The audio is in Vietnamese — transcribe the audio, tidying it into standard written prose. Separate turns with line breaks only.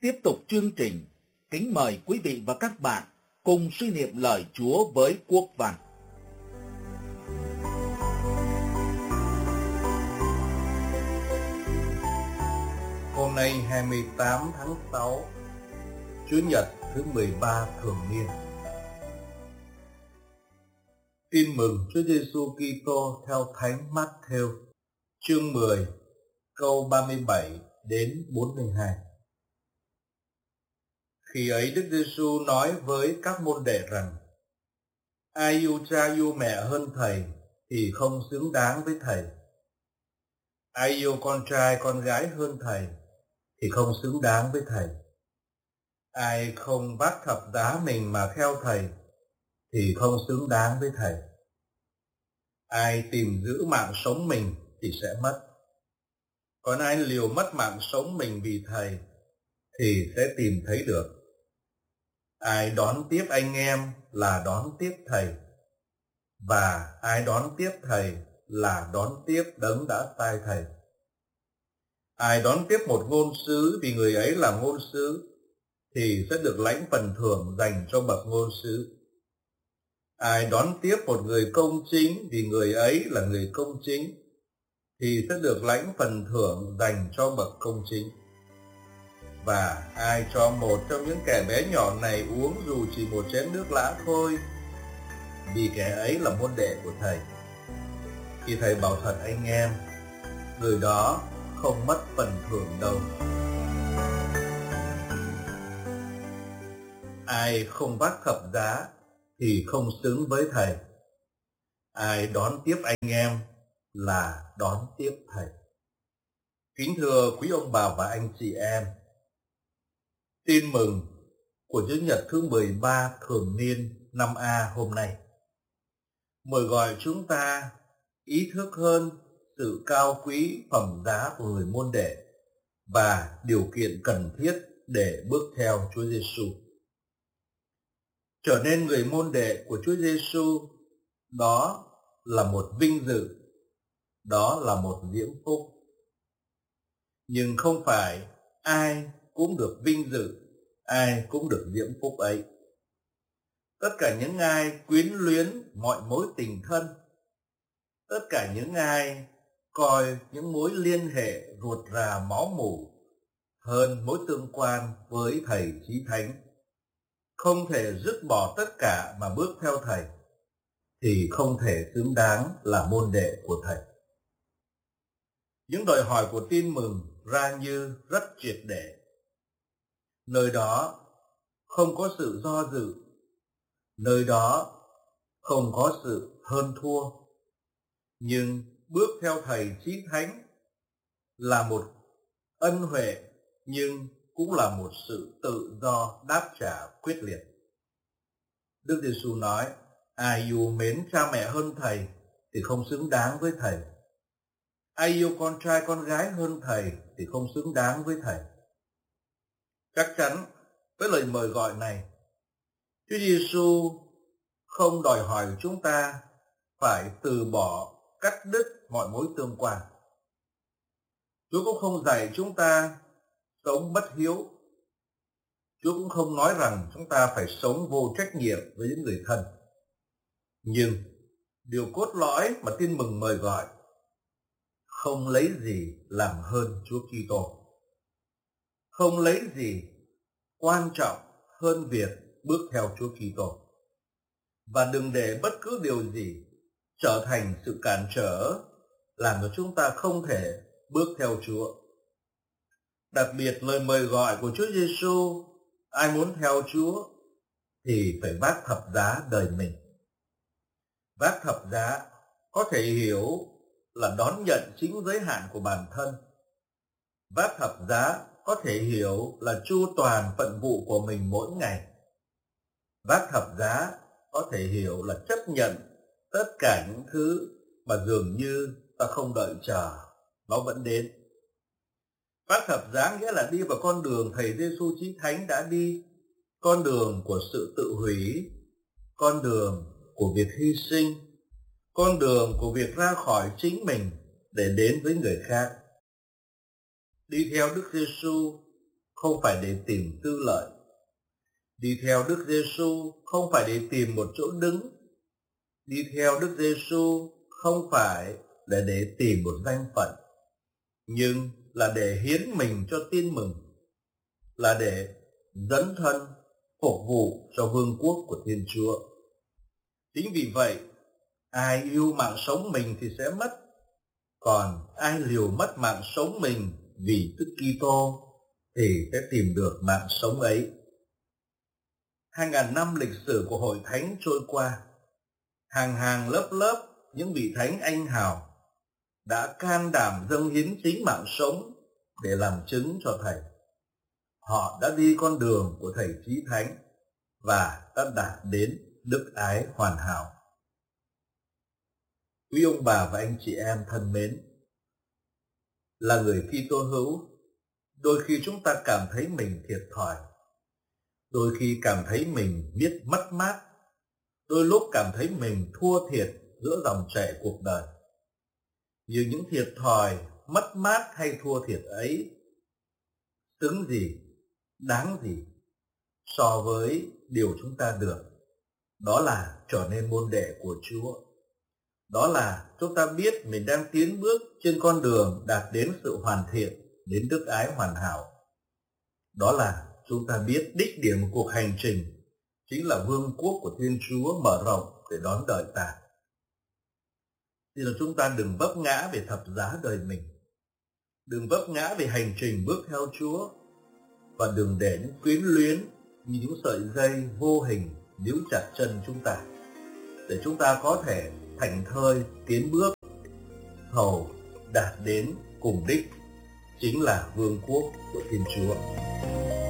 Tiếp tục chương trình, kính mời quý vị và các bạn cùng suy niệm lời Chúa với Quốc Văn.
Hôm nay 28 tháng 6, Chủ nhật thứ 13 thường niên. Tin mừng Chúa Giêsu Kitô theo Thánh Mát-thêu, chương 10, câu 37 đến 42. Khi ấy Đức Giêsu nói với các môn đệ rằng: ai yêu cha yêu mẹ hơn thầy thì không xứng đáng với thầy. Ai yêu con trai con gái hơn thầy thì không xứng đáng với thầy. Ai không vác thập giá mình mà theo thầy thì không xứng đáng với thầy. Ai tìm giữ mạng sống mình thì sẽ mất. Còn ai liều mất mạng sống mình vì thầy thì sẽ tìm thấy được. Ai đón tiếp anh em là đón tiếp thầy, và ai đón tiếp thầy là đón tiếp đấng đã sai thầy. Ai đón tiếp một ngôn sứ vì người ấy là ngôn sứ thì sẽ được lãnh phần thưởng dành cho bậc ngôn sứ. Ai đón tiếp một người công chính vì người ấy là người công chính thì sẽ được lãnh phần thưởng dành cho bậc công chính. Và ai cho một trong những kẻ bé nhỏ này uống dù chỉ một chén nước lã thôi, vì kẻ ấy là môn đệ của thầy, khi thầy bảo thật anh em, người đó không mất phần thưởng đâu. Ai không vác thập giá thì không xứng với thầy. Ai đón tiếp anh em là đón tiếp thầy. Kính thưa quý ông bà và anh chị em, tin mừng của Chủ nhật thứ 13 thường niên năm A hôm nay mời gọi chúng ta ý thức hơn sự cao quý phẩm giá của người môn đệ và điều kiện cần thiết để bước theo Chúa Giêsu. Trở nên người môn đệ của Chúa Giêsu đó là một vinh dự, đó là một diễm phúc. Nhưng không phải ai cũng được vinh dự, ai cũng được diễm phúc ấy. Tất cả những ai quyến luyến mọi mối tình thân, tất cả những ai coi những mối liên hệ ruột rà máu mủ hơn mối tương quan với thầy Chí Thánh, không thể dứt bỏ tất cả mà bước theo thầy, thì không thể xứng đáng là môn đệ của thầy. Những đòi hỏi của tin mừng ra như rất triệt để. Nơi đó không có sự do dự, nơi đó không có sự hơn thua. Nhưng bước theo thầy Chí Thánh là một ân huệ, nhưng cũng là một sự tự do đáp trả quyết liệt. Đức Giêsu nói: ai yêu mến cha mẹ hơn thầy thì không xứng đáng với thầy. Ai yêu con trai con gái hơn thầy thì không xứng đáng với thầy. Chắc chắn với lời mời gọi này, Chúa Giêsu không đòi hỏi chúng ta phải từ bỏ, cắt đứt mọi mối tương quan. Chúa cũng không dạy chúng ta sống bất hiếu. Chúa cũng không nói rằng chúng ta phải sống vô trách nhiệm với những người thân. Nhưng điều cốt lõi mà tin mừng mời gọi: không lấy gì làm hơn Chúa Kitô, không lấy gì quan trọng hơn việc bước theo Chúa Kitô, và đừng để bất cứ điều gì trở thành sự cản trở làm cho chúng ta không thể bước theo Chúa. Đặc biệt lời mời gọi của Chúa Giêsu, ai muốn theo Chúa thì phải vác thập giá đời mình. Vác thập giá có thể hiểu là đón nhận chính giới hạn của bản thân. Vác thập giá có thể hiểu là chu toàn phận vụ của mình mỗi ngày. Vác thập giá có thể hiểu là chấp nhận tất cả những thứ mà dường như ta không đợi chờ, nó vẫn đến. Vác thập giá nghĩa là đi vào con đường thầy Giêsu Chí Thánh đã đi, con đường của sự tự hủy, con đường của việc hy sinh, con đường của việc ra khỏi chính mình để đến với người khác. Đi theo Đức Giêsu không phải để tìm tư lợi. Đi theo Đức Giêsu không phải để tìm một chỗ đứng. Đi theo Đức Giêsu không phải là để tìm một danh phận, nhưng là để hiến mình cho tin mừng, là để dấn thân phục vụ cho vương quốc của Thiên Chúa. Chính vì vậy, ai yêu mạng sống mình thì sẽ mất, còn ai liều mất mạng sống mình vì Đức Kitô thì sẽ tìm được mạng sống ấy. 2000 năm lịch sử của Hội Thánh trôi qua, hàng hàng lớp lớp những vị thánh anh hào đã can đảm dâng hiến chính mạng sống để làm chứng cho Thầy. Họ đã đi con đường của Thầy Chí Thánh và đã đạt đến đức ái hoàn hảo. Quý ông bà và anh chị em thân mến, là người Kitô hữu, đôi khi chúng ta cảm thấy mình thiệt thòi, đôi khi cảm thấy mình biết mất mát, đôi lúc cảm thấy mình thua thiệt giữa dòng chảy cuộc đời. Nhưng những thiệt thòi, mất mát hay thua thiệt ấy xứng gì, đáng gì so với điều chúng ta được, đó là trở nên môn đệ của Chúa. Đó là chúng ta biết mình đang tiến bước trên con đường đạt đến sự hoàn thiện, đến đức ái hoàn hảo. Đó là chúng ta biết đích điểm của cuộc hành trình chính là vương quốc của Thiên Chúa mở rộng để đón đợi ta. Thì là chúng ta đừng vấp ngã về thập giá đời mình, đừng vấp ngã về hành trình bước theo Chúa, và đừng để những quyến luyến như những sợi dây vô hình níu chặt chân chúng ta, để chúng ta có thể thảnh thơi tiến bước hầu đạt đến cùng đích, chính là vương quốc của Thiên Chúa.